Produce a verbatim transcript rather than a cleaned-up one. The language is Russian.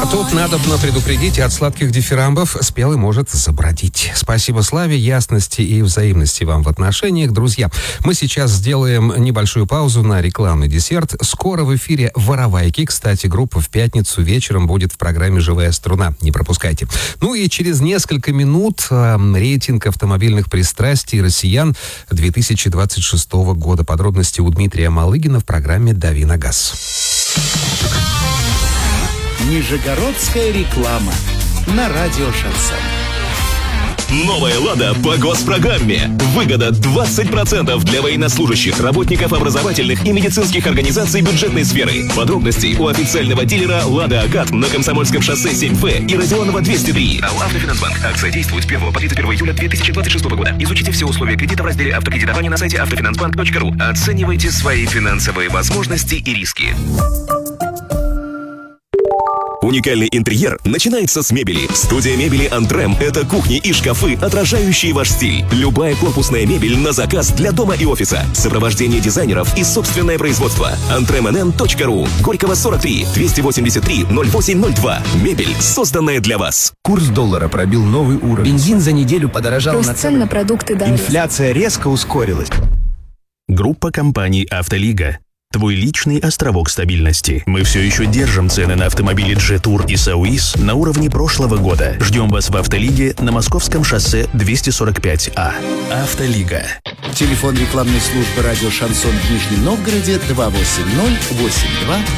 А тут надобно предупредить, от сладких дифирамбов спелый может забродить. Спасибо славе, ясности и взаимности вам в отношениях, друзья. Мы сейчас сделаем небольшую паузу на рекламный десерт. Скоро в эфире «Воровайки». Кстати, группа в пятницу вечером будет в программе «Живая струна». Не пропускайте. Ну и через несколько минут э, рейтинг автомобильных пристрастий россиян две тысячи двадцать шестого года. Подробности у Дмитрия Малыгина в программе «Дави на газ». Нижегородская реклама на радио «Шансон». Новая «Лада» по госпрограмме. Выгода двадцать процентов для военнослужащих, работников образовательных и медицинских организаций бюджетной сферы. Подробности у официального дилера «Лада Агат» на Комсомольском шоссе семь Ф и Родионова двести три. АО «Автофинансбанк». Акция действует с первого по тридцать первое июля две тысячи двадцать шестого года. Изучите все условия кредита в разделе «Автокредитование» на сайте автофинансбанк точка ру. Оценивайте свои финансовые возможности и риски. Уникальный интерьер начинается с мебели. Студия мебели «Антрем» — это кухни и шкафы, отражающие ваш стиль. Любая корпусная мебель на заказ для дома и офиса. Сопровождение дизайнеров и собственное производство. антрем эн эн точка ру. Горького сорок три, двести восемьдесят три, ноль восемь ноль два. Мебель, созданная для вас. Курс доллара пробил новый уровень. Бензин за неделю подорожал Рост на цен на продукты дороже. Инфляция резко ускорилась. Группа компаний «Автолига». Твой личный островок стабильности. Мы все еще держим цены на автомобили Джетур и Сауис на уровне прошлого года. Ждем вас в Автолиге на Московском шоссе двести сорок пять А. Автолига. Телефон рекламной службы радио «Шансон» в Нижнем Новгороде два восемь ноль восемь два